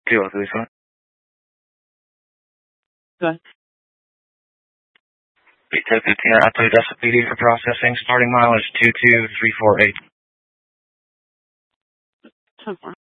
2035. Good. 1015 out to Odessa PD for processing. Starting mileage 22348. 10-4.